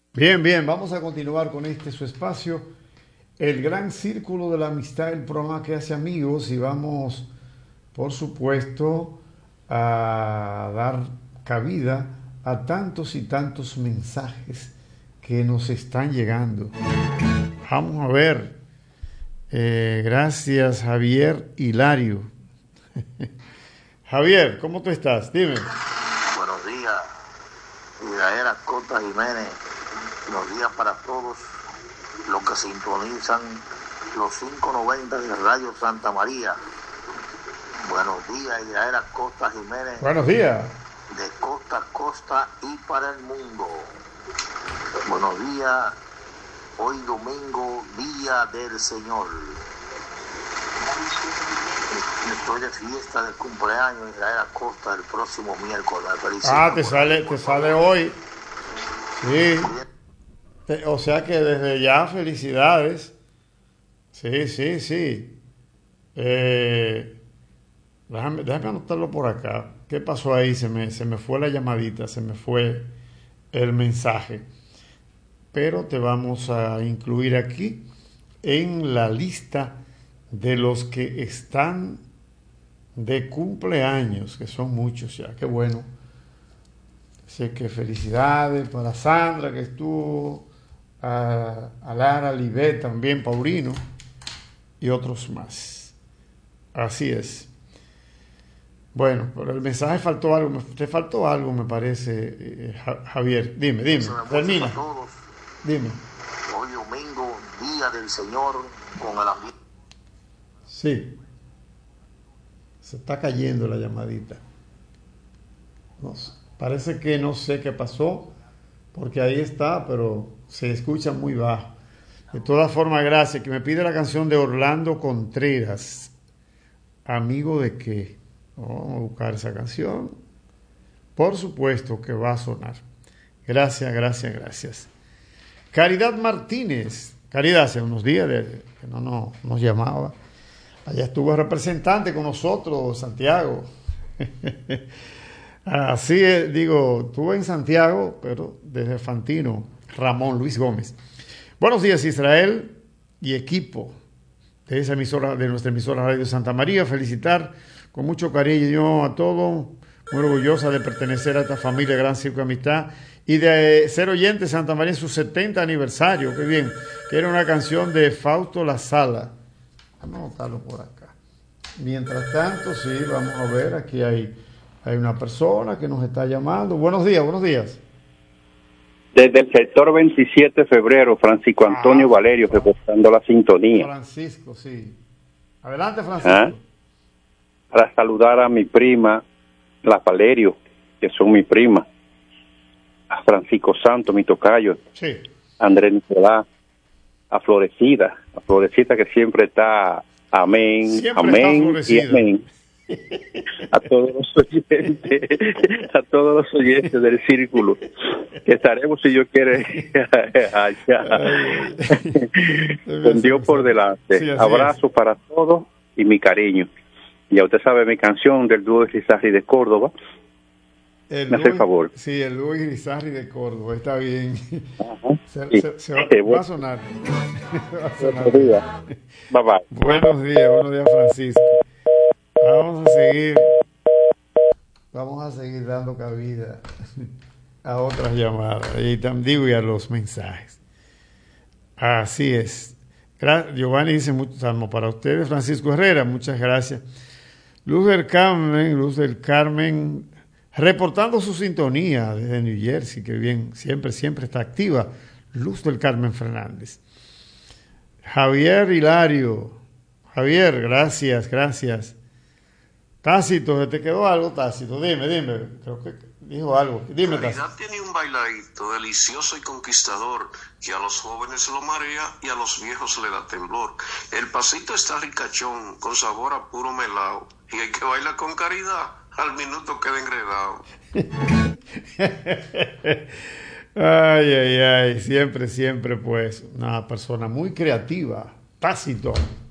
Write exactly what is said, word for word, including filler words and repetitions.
Bien, bien, vamos a continuar con este su espacio, el gran círculo de la amistad, el programa que hace amigos, y vamos, por supuesto, a dar cabida a tantos y tantos mensajes que nos están llegando. Vamos a ver. Eh, gracias, Javier Hilario. Javier, ¿cómo tú estás? Dime. Buenos días, Israel Acosta Jiménez. Buenos días para todos los que sintonizan los quinientos noventa de Radio Santa María. Buenos días, Israel Acosta Jiménez. Buenos días. De costa a costa y para el mundo. Buenos días, hoy domingo, Día del Señor. Estoy de fiesta de cumpleaños, Israel Acosta, el próximo miércoles. Ah, te sale, te sale hoy. Sí. O sea que desde ya felicidades. Sí, sí, sí. Eh, déjame, déjame anotarlo por acá. ¿Qué pasó ahí? Se me, se me fue la llamadita, se me fue el mensaje. Pero te vamos a incluir aquí en la lista de los que están de cumpleaños, que son muchos ya. Qué bueno. Así que felicidades para Sandra, que estuvo, a, a Lara, Libet también, Paulino y otros más. Así es. Bueno, pero el mensaje faltó algo, te faltó algo, me parece, eh, Javier. Dime, dime, termina. Dime. Hoy domingo, Día del Señor, con el ambiente. Sí. Se está cayendo la llamadita. No sé. Parece que no sé qué pasó, porque ahí está, pero se escucha muy bajo. De todas formas, gracias. Que me pide la canción de Orlando Contreras. ¿Amigo de qué? Vamos a buscar esa canción. Por supuesto que va a sonar. Gracias, gracias, gracias. Caridad Martínez. Caridad, hace unos días de, que no, no nos llamaba. Allá estuvo representante con nosotros, Santiago. Así es, digo, estuve en Santiago, pero desde Fantino, Ramón Luis Gómez. Buenos días, Israel y equipo de esa emisora, de nuestra emisora Radio Santa María. Felicitar con mucho cariño a todos, muy orgullosa de pertenecer a esta familia Gran Circo de Amistad y de ser oyente de Santa María en su setenta aniversario. Qué bien, que era una canción de Fausto La Sala. Vamos a anotarlo por acá. Mientras tanto, sí, vamos a ver, aquí hay, hay una persona que nos está llamando. Buenos días, buenos días. Desde el sector veintisiete de febrero, Francisco Antonio ah, Valerio, reportando la sintonía. Francisco, sí. Adelante, Francisco. ¿Ah? Para saludar a mi prima, la Valerio, que son mi prima. A Francisco Santo, mi tocayo. Sí. Andrés Nicolás. A Florecida, a Florecida que siempre está amén, siempre amén está y amén. A todos los oyentes, a todos los oyentes del círculo, que estaremos, si Dios quiere, allá. Con Dios por delante. Sí, abrazo es. Para todos y mi cariño. Ya usted sabe mi canción del dúo Irizarry de Córdoba. El me hace el favor. Sí, el dúo Irizarry de Córdoba, está bien. Ajá. Se, sí. se, se va, eh, va, a sonar. va a sonar. Bye bye. Buenos días, buenos días, Francisco. Vamos a seguir, vamos a seguir dando cabida a otras llamadas y también digo y a los mensajes. Así es. Gra- Giovanni dice mucho salmo para ustedes. Francisco Herrera, muchas gracias. Luz del Carmen, Luz del Carmen, reportando su sintonía desde New Jersey, que bien, siempre, siempre está activa. Luz del Carmen Fernández. Javier Hilario. Javier, gracias, gracias. Tácito, ¿te quedó algo, Tácito? Dime, dime. Creo que dijo algo. Dime, Tácito. Caridad tiene un bailadito delicioso y conquistador que a los jóvenes lo marea y a los viejos le da temblor. El pasito está ricachón, con sabor a puro melao. Y el que baila con caridad, al minuto queda enredado. Ay, ay, ay. Siempre, siempre, pues, una persona muy creativa. Tácito.